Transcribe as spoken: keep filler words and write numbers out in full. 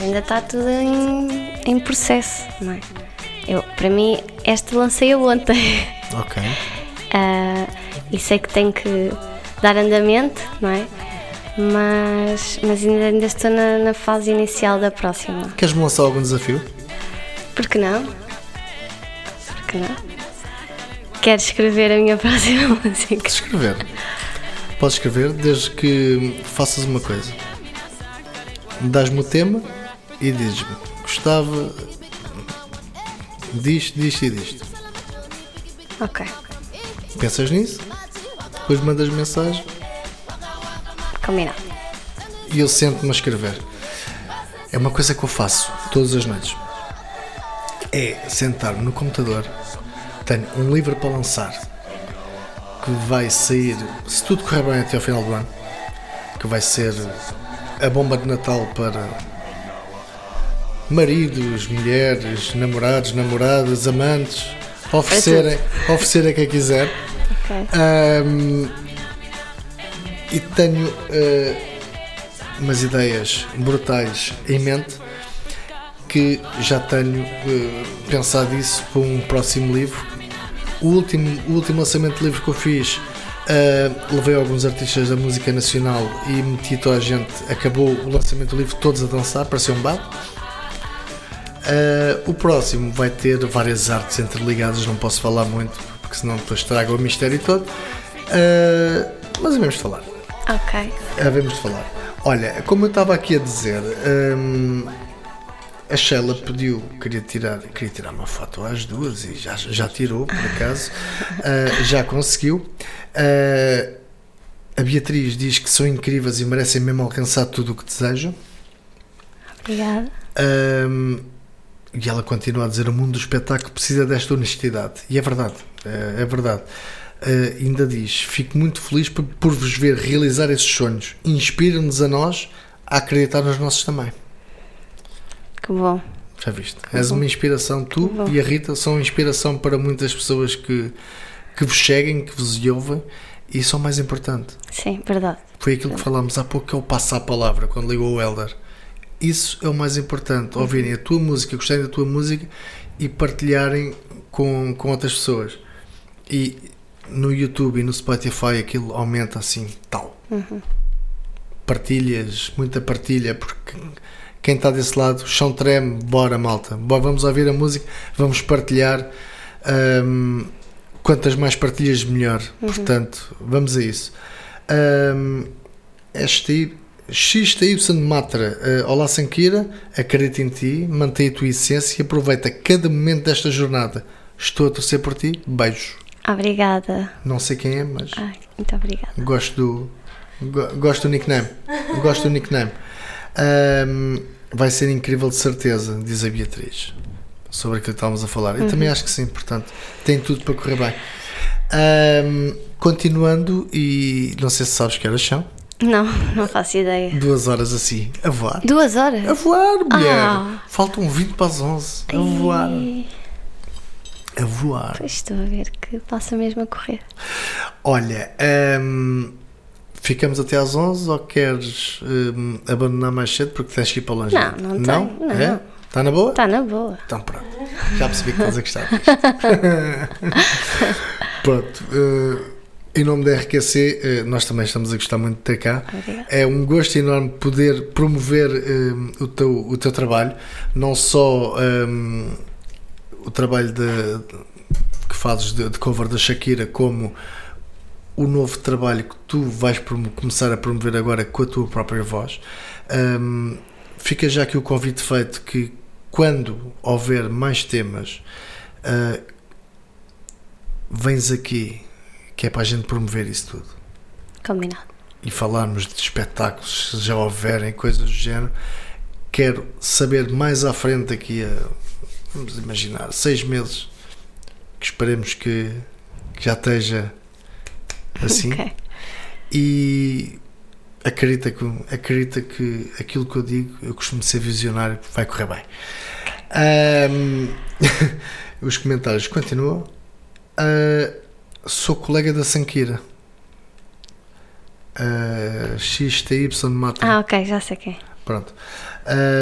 ainda está tudo em, em processo, não é? Eu, para mim, este lancei-o ontem. Ok. Uh, e sei que tenho que dar andamento, não é? Mas, mas ainda, ainda estou na, na fase inicial da próxima. Queres-me lançar algum desafio? Por que não? Por que não? Quero escrever a minha próxima música. Escrever. Podes escrever desde que faças uma coisa. Dás-me o tema e dizes-me: gostava disto, disto e disto. Ok. Pensas nisso, depois mandas mensagem Combinado. e eu sento-me a escrever. É uma coisa que eu faço todas as noites. É sentar-me no computador. Tenho um livro para lançar que vai sair, se tudo correr bem, até ao final do ano, que vai ser a bomba de Natal para maridos, mulheres, namorados, namoradas, amantes, oferecerem, oferecerem a quem quiser. Ok. Um, e tenho uh, umas ideias brutais em mente que já tenho uh, pensado isso para um próximo livro. O último, o último lançamento de livro que eu fiz, uh, levei alguns artistas da música nacional e meti toda a gente, acabou o lançamento do livro todos a dançar, parecia um bar. Uh, o próximo vai ter várias artes interligadas, não posso falar muito porque senão depois estraga o mistério todo, uh, mas havemos de falar. Ok. Havemos de falar. Olha, como eu estava aqui a dizer, um, a Sheila pediu, queria tirar, queria tirar uma foto às duas e já, já tirou, por acaso, uh, já conseguiu. Uh, a Beatriz diz que são incríveis e merecem mesmo alcançar tudo o que desejam. Obrigada. Um, e ela continua a dizer: o mundo do espetáculo precisa desta honestidade. E é verdade, é, é verdade. Uh, ainda diz: fico muito feliz por, por vos ver realizar esses sonhos. Inspira-nos a nós a acreditar nos nossos também. Que bom. Já viste? Que És bom. uma inspiração. Tu e a Rita são inspiração para muitas pessoas que, que vos seguem, que vos ouvem, e isso é o mais importante. Sim, verdade. Foi aquilo que falámos há pouco, que é o passar a palavra quando ligou o Helder. Isso é o mais importante, ouvirem a tua música, gostarem da tua música e partilharem com, com outras pessoas. E no YouTube e no Spotify aquilo aumenta assim, tal. Uhum. Partilhas, muita partilha, porque quem está desse lado, o chão treme, bora malta, bora, vamos ouvir a música, vamos partilhar, hum, quantas mais partilhas melhor, uhum. Portanto, vamos a isso. Hum, este X T Y Matra, uh, olá Sankira, acredito em ti, mantém a tua essência e aproveita cada momento desta jornada. Estou a torcer por ti, beijos. Obrigada. Não sei quem é, mas Ai, muito obrigada. Gosto do, go, gosto do nickname. Gosto do nickname. Um, vai ser incrível de certeza, diz a Beatriz, sobre aquilo que estávamos a falar. Eu uhum. também acho que sim, portanto, tem tudo para correr bem. Um, continuando, e não sei se sabes que horas são. Não, não faço ideia. Duas horas assim, a voar. Duas horas? A voar, mulher. Ah. Faltam vinte para as onze. A Ai. voar. A voar. Pois estou a ver que passa mesmo a correr. Olha, hum, ficamos até às onze ou queres hum, abandonar mais cedo porque tens que ir para longe? Não, não Não? tenho. Não. É? Está na boa? Está na boa. Então pronto. Já percebi que estás a gostar disto. Pronto. Uh, Em nome da R Q C, nós também estamos a gostar muito de ter cá. Obrigada. É um gosto enorme poder promover um, o, teu, o teu trabalho, não só um, o trabalho de, que fazes de, de cover da Shakira, como o novo trabalho que tu vais prom- começar a promover agora com a tua própria voz. Um, fica já aqui o convite feito que quando houver mais temas, uh, vens aqui, que é para a gente promover isso tudo. Combinado. E falarmos de espetáculos, se já houverem coisas do género. Quero saber mais à frente, daqui a, vamos imaginar, seis meses, que esperemos que, que já esteja assim. Okay. E acredita que, acredita que aquilo que eu digo, eu costumo ser visionário, vai correr bem. Um, os comentários continuam. Uh, Sou colega da Sankira. Uh, X T Y Mata. Ah, ok, já sei quem. Pronto. Uh,